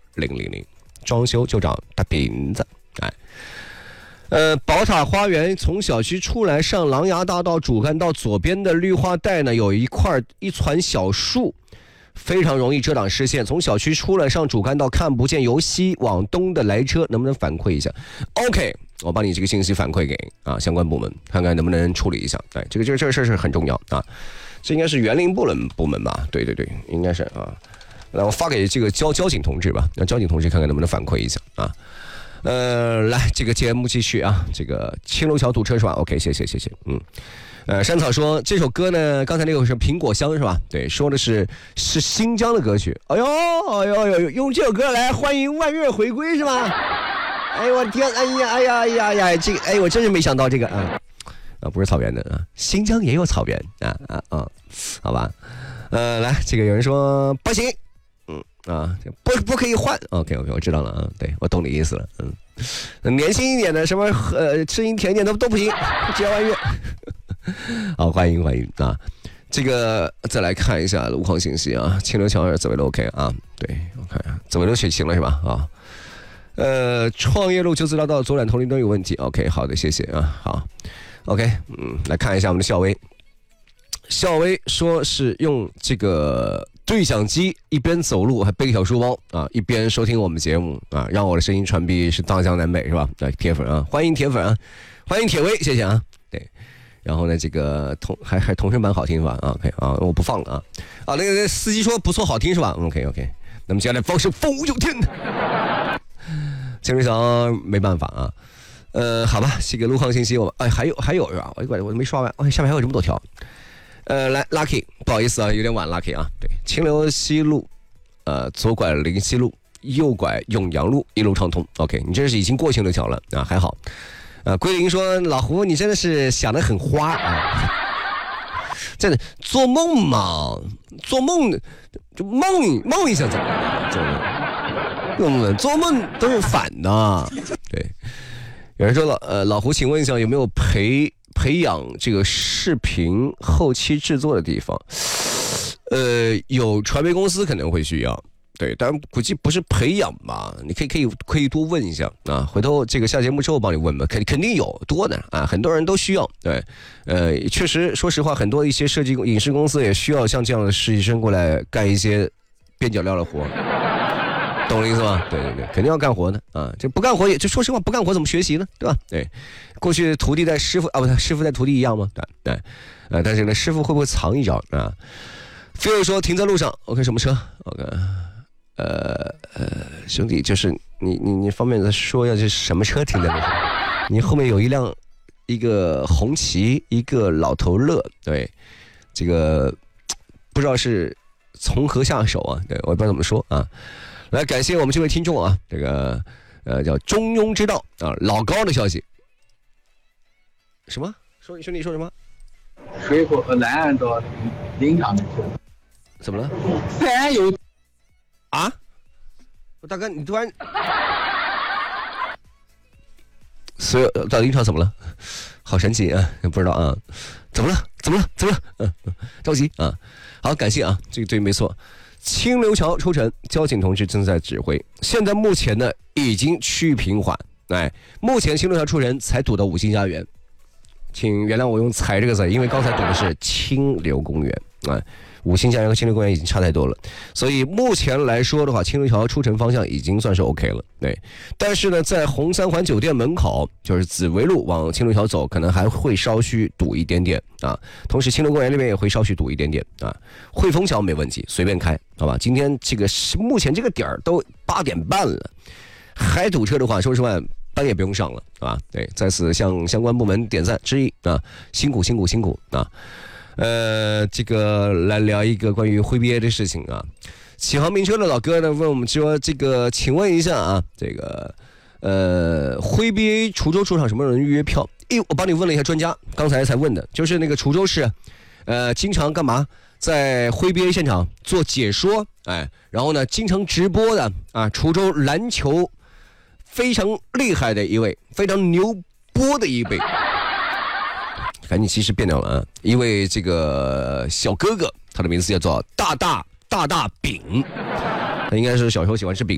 000，装修就找大饼子。宝塔花园从小区出来上狼牙大道主干道左边的绿化带呢，有一团小树，非常容易遮挡视线。从小区出来上主干道看不见由西往东的来车，能不能反馈一下 ？OK， 我把你这个信息反馈给相关部门，看看能不能处理一下。这个事是很重要啊，这应该是园林部门吧？对，应该是啊。来，我发给这个交警同志吧，让交警同志看看能不能反馈一下啊。来，这个节目继续啊。这个青楼桥堵车是吧 ？OK， 谢谢。山草说这首歌呢，刚才那个是苹果香是吧？对，说的是新疆的歌曲。哎呦，用这首歌来欢迎万月回归是吧？哎我的天，哎呀，这个我真是没想到这个不是草原的啊，新疆也有草原好吧。来，这个有人说不行。不可以换 ，OK， 我知道了啊，对我懂你意思了，年轻一点的什么声音甜一点都不行，只要万月。好，欢迎啊！这个再来看一下路况信息啊，青流桥紫薇路 OK 啊，对我看一下紫薇路取晴了是吧？创业路946道左转头铃灯有问题 ，OK， 好的，谢谢啊，好 ，OK， 来看一下我们的校威说是用这个对讲机一边走路还背个小书包一边收听我们节目让我的声音传递是大江南北是吧？对，铁粉欢迎铁粉欢迎铁威，谢谢啊。对，然后呢，这个还同声版好听是吧？OK 我不放了那个司机说不错，好听是吧 ？OK， 那么接下来放是风无有天。青水桥没办法好吧，这个路况信息还有是吧？我没刷完，下面还有这么多条。来 Lucky， 不好意思有点晚 Lucky 对，清流西路，左拐灵西路，右拐永阳路，一路畅通。OK， 你这是已经过清流桥了还好。桂林说老胡你真的是想得很花真的做梦嘛，做梦就梦一下怎么了？做梦都是反的。对，有人说老胡，请问一下有没有培养这个视频后期制作的地方？有传媒公司可能会需要，对，但估计不是培养吧？你可以多问一下回头这个下节目之后帮你问吧，肯定有多的很多人都需要。对，确实，说实话，很多一些设计影视公司也需要像这样的实习生过来干一些边角料的活。懂我意思吗？对，肯定要干活的这不干活也就说实话，不干活怎么学习呢？对吧？对，过去徒弟带师傅不，师傅带徒弟一样吗？对，但是呢，师傅会不会藏一招菲尔说停在路上 ，OK， 什么车 ？OK， 兄弟，就是你方便再说一下，这是什么车停在路上？你后面有一个红旗，一个老头乐，对，这个不知道是从何下手对，我也不知道怎么说来，感谢我们这位听众这个叫中庸之道老高的消息。什么？兄弟说什么？ 水果和南岸到林场的车。 怎么了？ 虽然有大哥，你突然，所以到林场怎么了？好神奇不知道怎么了？着急好，感谢这个对，没错。清流桥出城，交警同志正在指挥。现在目前呢已经趋于平缓。目前清流桥出城才堵到五星家园，请原谅我用"才"这个字，因为刚才堵的是清流公园五星家园和清流公园已经差太多了，所以目前来说的话，清流桥出城方向已经算是 OK 了。对，但是呢，在红三环酒店门口，就是紫薇路往清流桥走，可能还会稍许堵一点点同时，清流公园那边也会稍许堵一点点汇丰桥没问题，随便开，好吧？今天这个目前这个点儿都8点半了，还堵车的话，说实话，班也不用上了对，在此向相关部门点赞致意辛苦这个来聊一个关于徽 BA 的事情启航名车的老哥呢问我们说，这个请问一下这个徽 BA 滁州出场什么人预约票？我帮你问了一下专家，刚才才问的，就是那个滁州市经常干嘛在徽 BA 现场做解说然后呢经常直播的滁州篮球非常厉害的一位，非常牛波的一位，赶紧其实变掉了一位这个小哥哥，他的名字叫做大大饼，他应该是小时候喜欢吃饼